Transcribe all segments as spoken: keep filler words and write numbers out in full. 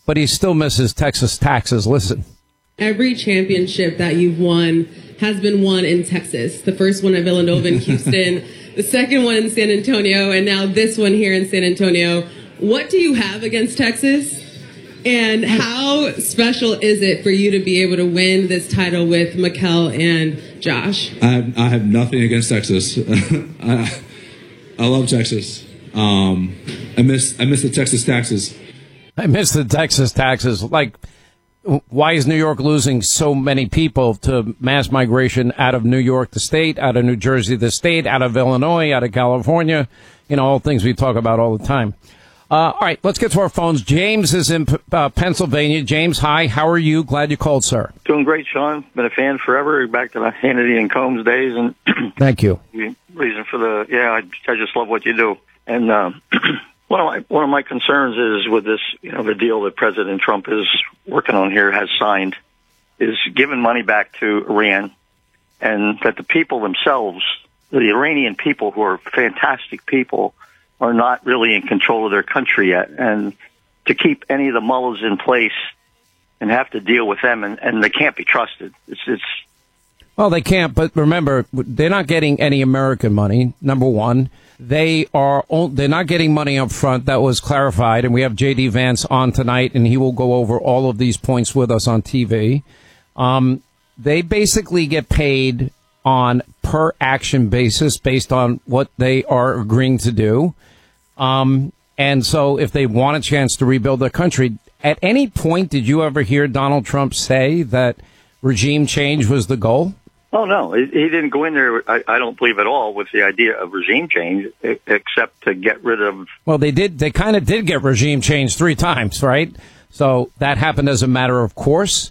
but he still misses Texas taxes. Listen. Every championship that you've won has been won in Texas. The first one at Villanova in Houston, the second one in San Antonio, and now this one here in San Antonio. What do you have against Texas? And how special is it for you to be able to win this title with Mikel and Josh? I have, I have nothing against Texas. I, I love Texas. Um, I miss I miss the Texas taxes. I miss the Texas taxes. Like, why is New York losing so many people to mass migration out of New York, the state, out of New Jersey, the state, out of Illinois, out of California? You know, all things we talk about all the time. Uh, all right, let's get to our phones. James is in uh, Pennsylvania. James, hi. How are you? Glad you called, sir. Doing great, Sean. Been a fan forever, back to the Hannity and Combs days. And thank you. Reason for the yeah, I, I just love what you do. And uh, one of my one of my concerns is with this, you know, the deal that President Trump is working on here, has signed, is giving money back to Iran, and that the people themselves, the Iranian people, who are fantastic people, are not really in control of their country yet. And to keep any of the mullahs in place and have to deal with them, and, and they can't be trusted. It's, it's well, they can't. But remember, they're not getting any American money. Number one, they are they're not getting money up front. That was clarified, and we have J D Vance on tonight, and he will go over all of these points with us on T V. Um, they basically get paid on per action basis based on what they are agreeing to do. Um, and so if they want a chance to rebuild their country, at any point did you ever hear Donald Trump say that regime change was the goal? Oh, no, he, he didn't go in there, I, I don't believe at all, with the idea of regime change, except to get rid of... Well, they did. They kind of did get regime change three times, right? So that happened as a matter of course.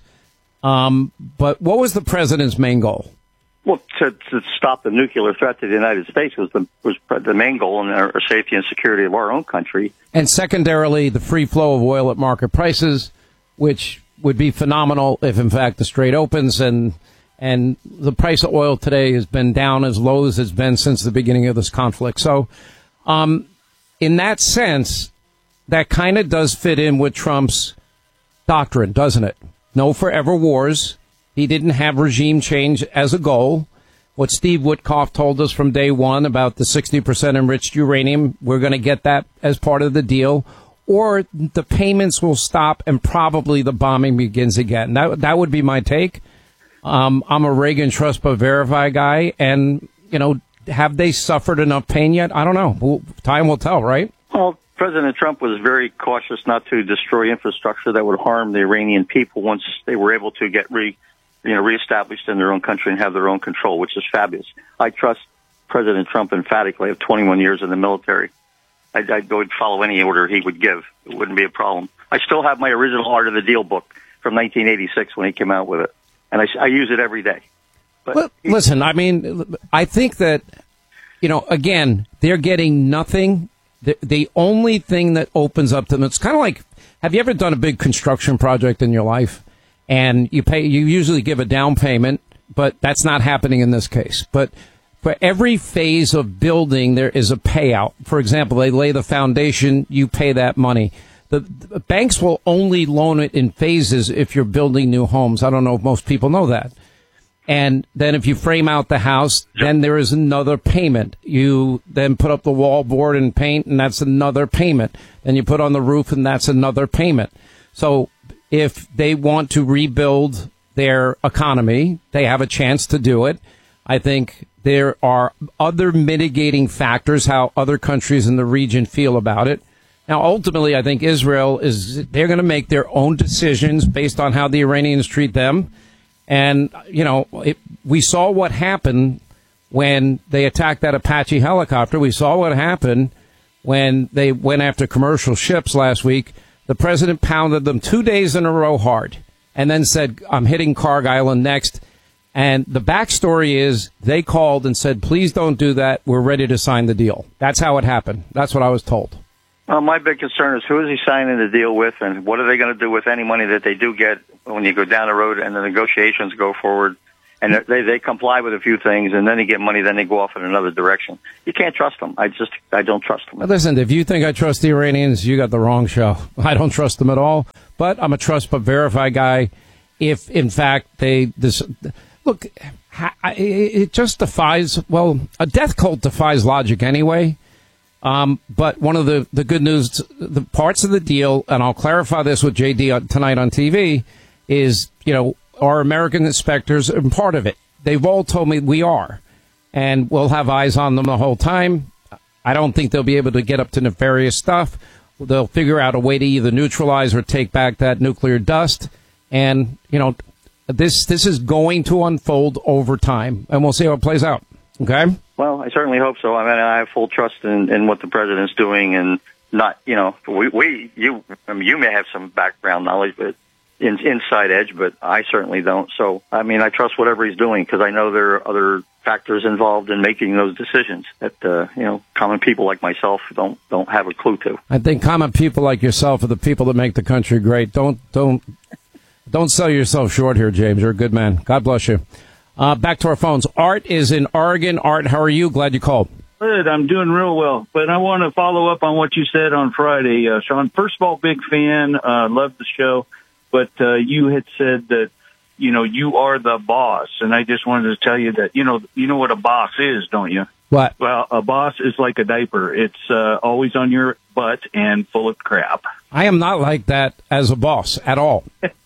Um, but what was the president's main goal? Well, to, to stop the nuclear threat to the United States was the was the main goal, in our safety and security of our own country. And secondarily, the free flow of oil at market prices, which would be phenomenal if, in fact, the Strait opens. And and the price of oil today has been down as low as it's been since the beginning of this conflict. So um, in that sense, that kind of does fit in with Trump's doctrine, doesn't it? No forever wars. He didn't have regime change as a goal. What Steve Witkoff told us from day one about the sixty percent enriched uranium, we're going to get that as part of the deal. Or the payments will stop and probably the bombing begins again. That that would be my take. Um, I'm a Reagan Trust but Verify guy. And, you know, have they suffered enough pain yet? I don't know. Well, time will tell, right? Well, President Trump was very cautious not to destroy infrastructure that would harm the Iranian people once they were able to get re you know, reestablished in their own country and have their own control, which is fabulous. I trust President Trump emphatically. I have twenty-one years in the military. I'd, I'd go and follow any order he would give. It wouldn't be a problem. I still have my original Art of the Deal book from nineteen eighty-six when he came out with it, and I, I use it every day. But well, listen, I mean, I think that, you know, again, they're getting nothing. The, the only thing that opens up to them, it's kind of like, have you ever done a big construction project in your life? And you pay, you usually give a down payment, but that's not happening in this case. But for every phase of building, there is a payout. For example, they lay the foundation, you pay that money. The, the banks will only loan it in phases if you're building new homes. I don't know if most people know that. And then if you frame out the house, then there is another payment. You then put up the wall board and paint, and that's another payment. Then you put on the roof, and that's another payment. So if they want to rebuild their economy, they have a chance to do it. I think there are other mitigating factors, how other countries in the region feel about it. Now, ultimately, I think Israel is, they're going to make their own decisions based on how the Iranians treat them. And, you know, it, we saw what happened when they attacked that Apache helicopter. We saw what happened when they went after commercial ships last week. The president pounded them two days in a row hard and then said, I'm hitting Karg Island next. And the backstory is they called and said, please don't do that. We're ready to sign the deal. That's how it happened. That's what I was told. Well, my big concern is who is he signing the deal with, and what are they going to do with any money that they do get when you go down the road and the negotiations go forward, and they they comply with a few things, and then they get money, then they go off in another direction. You can't trust them. I just I don't trust them. Listen, if you think I trust the Iranians, you got the wrong show. I don't trust them at all. But but I'm a trust but verify guy. If, in fact, they this look, it just defies, well, a death cult defies logic anyway. Um, but one of the, the good news, the parts of the deal, and I'll clarify this with J D tonight on T V, is, you know, our American inspectors are part of it. They've all told me we are, and we'll have eyes on them the whole time. I don't think they'll be able to get up to nefarious stuff. They'll figure out a way to either neutralize or take back that nuclear dust. And, you know, this this is going to unfold over time, and we'll see how it plays out. Okay? Well, I certainly hope so. I mean, I have full trust in, in what the president's doing, and not, you know, we, we you, I mean, you may have some background knowledge, but in, inside edge, but I certainly don't. So, I mean, I trust whatever he's doing because I know there are other factors involved in making those decisions that, uh, you know, common people like myself don't don't have a clue to. I think common people like yourself are the people that make the country great. Don't don't don't sell yourself short here, James. You're a good man. God bless you. Uh, back to our phones. Art is in Oregon. Art, how are you? Glad you called. Good. I'm doing real well. But I want to follow up on what you said on Friday, uh, Sean. First of all, big fan. Uh, love the show. But uh, you had said that, you know, you are the boss. And I just wanted to tell you that, you know, you know what a boss is, don't you? What? Well, a boss is like a diaper. It's uh, always on your butt and full of crap. I am not like that as a boss at all.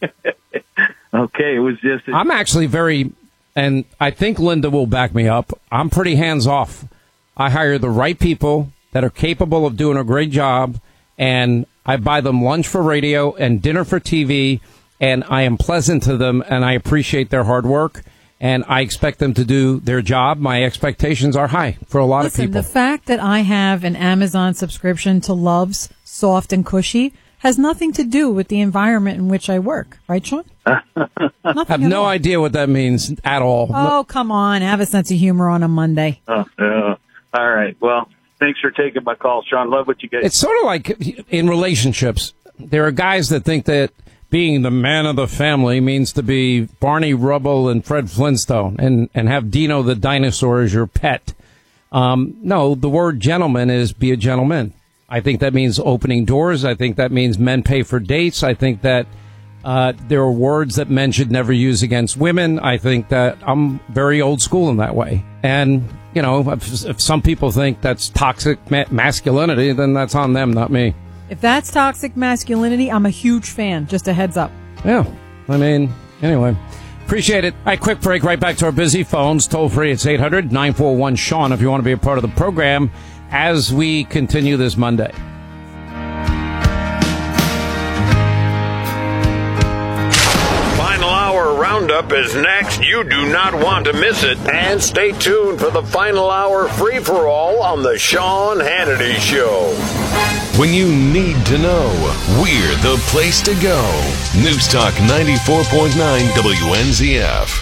Okay, it was just... I'm actually very... And I think Linda will back me up. I'm pretty hands-off. I hire the right people that are capable of doing a great job, and I buy them lunch for radio and dinner for T V, and I am pleasant to them, and I appreciate their hard work, and I expect them to do their job. My expectations are high for a lot Listen, of people. The fact that I have an Amazon subscription to Love's Soft and Cushy has nothing to do with the environment in which I work. Right, Sean? I have no all. idea what that means at all. Oh, come on. Have a sense of humor on a Monday. Uh, uh, all right. Well, thanks for taking my call, Sean. Love what you guys. It's sort of like in relationships. There are guys that think that being the man of the family means to be Barney Rubble and Fred Flintstone and, and have Dino the dinosaur as your pet. Um, no, the word gentleman is be a gentleman. I think that means opening doors. I think that means men pay for dates. I think that uh, there are words that men should never use against women. I think that I'm very old school in that way. And, you know, if, if some people think that's toxic ma- masculinity, then that's on them, not me. If that's toxic masculinity, I'm a huge fan. Just a heads up. Yeah. I mean, anyway. Appreciate it. All right, quick break. Right back to our busy phones. Toll free. It's eight hundred nine four one Sean if you want to be a part of the program as we continue this Monday. Final Hour Roundup is next. You do not want to miss it. And stay tuned for the Final Hour free-for-all on the Sean Hannity Show. When you need to know, we're the place to go. News Talk ninety-four point nine W N Z F.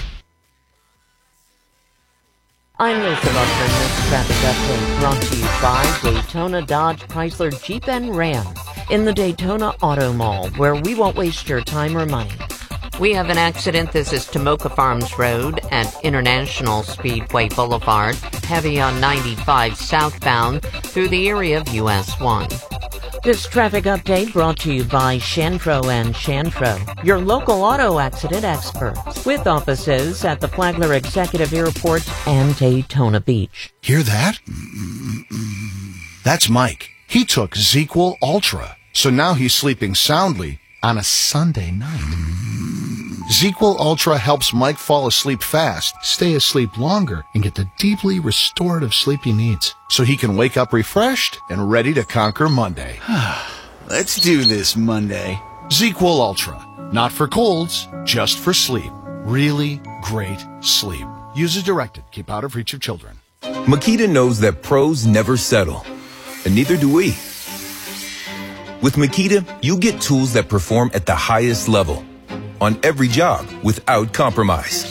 I'm Lisa Buckman. This traffic update brought to you by Daytona Dodge Chrysler Jeep and Ram in the Daytona Auto Mall, where we won't waste your time or money. We have an accident. This is Tomoka Farms Road at International Speedway Boulevard, heavy on ninety-five southbound through the area of U S one. This traffic update brought to you by Shantro and Shantro, your local auto accident experts, with offices at the Flagler Executive Airport and Daytona Beach. Hear that? That's Mike. He took ZzzQuil Ultra, so now he's sleeping soundly on a Sunday night. ZzzQuil Ultra helps Mike fall asleep fast, stay asleep longer, and get the deeply restorative sleep he needs, so he can wake up refreshed and ready to conquer Monday. Let's do this Monday. ZzzQuil Ultra. Not for colds, just for sleep. Really great sleep. Use as directed. Keep out of reach of children. Makita knows that pros never settle, and neither do we. With Makita, you get tools that perform at the highest level on every job without compromise.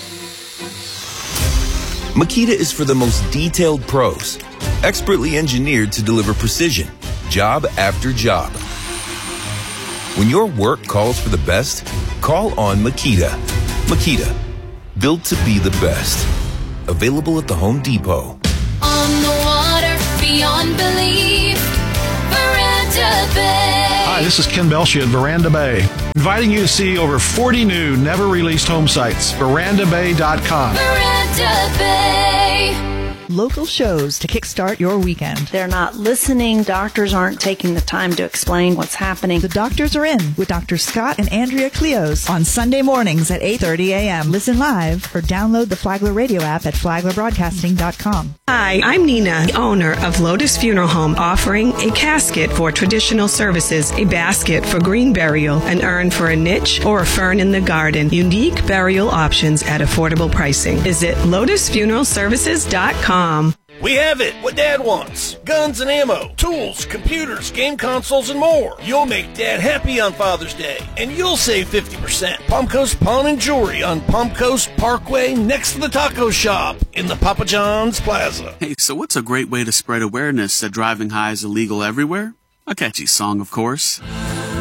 Makita is for the most detailed pros, expertly engineered to deliver precision, job after job. When your work calls for the best, call on Makita. Makita, built to be the best. Available at the Home Depot. On the water, beyond belief, Veranda Bay. Hi, this is Ken Belshie at Veranda Bay. Inviting you to see over forty new, never-released home sites. Veranda Bay dot com. Veranda Bay. Local shows to kickstart your weekend. They're not listening. Doctors aren't taking the time to explain what's happening. The Doctors Are In with Doctor Scott and Andrea Cleos on Sunday mornings at eight thirty a.m. Listen live or download the Flagler Radio app at flagler broadcasting dot com. Hi, I'm Nina, the owner of Lotus Funeral Home, offering a casket for traditional services, a basket for green burial, an urn for a niche, or a fern in the garden. Unique burial options at affordable pricing. Visit lotus funeral services dot com. We have it, what Dad wants. Guns and ammo, tools, computers, game consoles, and more. You'll make Dad happy on Father's Day, and you'll save fifty percent. Palm Coast Pawn and Jewelry on Palm Coast Parkway next to the taco shop in the Papa John's Plaza. Hey, so what's a great way to spread awareness that driving high is illegal everywhere? A catchy song, of course.